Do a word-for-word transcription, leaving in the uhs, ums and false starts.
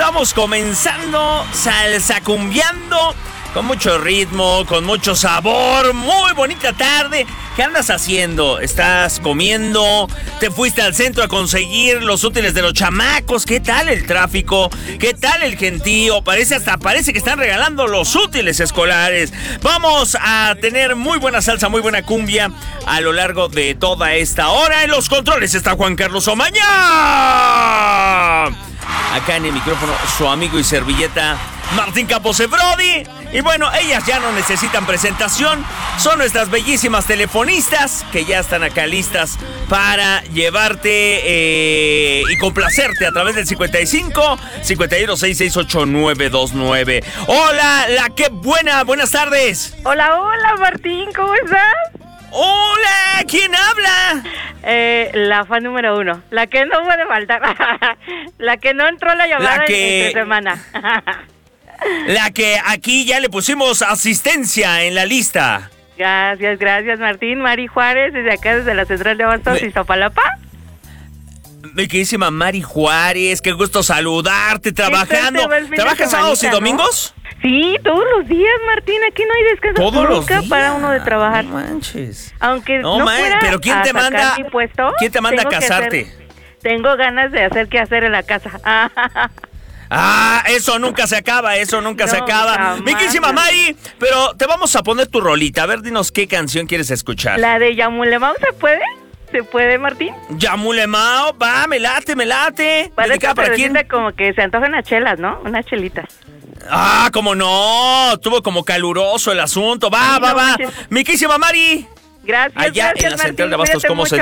estamos comenzando salsa cumbiando, con mucho ritmo, con mucho sabor. Muy bonita tarde. ¿Qué andas haciendo? ¿Estás comiendo? ¿Te fuiste al centro a conseguir los útiles de los chamacos? ¿Qué tal el tráfico? ¿Qué tal el gentío? Parece hasta parece que están regalando los útiles escolares. Vamos a tener muy buena salsa, muy buena cumbia a lo largo de toda esta hora. En los controles está Juan Carlos Omaña. Acá en el micrófono, su amigo y servilleta Martín Campos Brody. Y bueno, ellas ya no necesitan presentación. Son nuestras bellísimas telefonistas que ya están acá listas para llevarte eh, y complacerte a través del cincuenta y cinco, cincuenta y uno, sesenta y seis, ochenta y nueve veintinueve. Hola, la que buena, buenas tardes. Hola, hola Martín, ¿cómo estás? Hola, ¿quién habla? Eh, la fan número uno, la que no puede faltar, la que no entró la llamada la que... entre semana. La que aquí ya le pusimos asistencia en la lista. Gracias, gracias Martín. Mari Juárez, desde acá, desde la Central de Abastos, Me... Iztapalapa. Mi queridísima Mari Juárez, qué gusto saludarte, trabajando. ¿Trabajas sábados y domingos? ¿No? Sí, todos los días, Martín. Aquí no hay descanso todos los días para uno de trabajar. No manches. Aunque no, no man, fuera pero ¿quién te manda? Mi puesto, ¿Quién te manda a casarte? Hacer, tengo ganas de hacer qué hacer en la casa. Ah, eso nunca se acaba, eso nunca no, se acaba. Jamás. Mi queridísima Mari, pero te vamos a poner tu rolita. A ver, dinos qué canción quieres escuchar. ¿La de Yamulemao se puede? ¿Se puede, Martín? Yamulemao, va, me late, me late. Vale, para quién? Como que se antojan unas chelas, ¿no? Unas chelitas. Ah, cómo no, estuvo como caluroso el asunto. Va, sí, va, no, va. Mi queridísima Mari. Gracias, allá gracias, en la Central de Martín, Abastos, ¿cómo se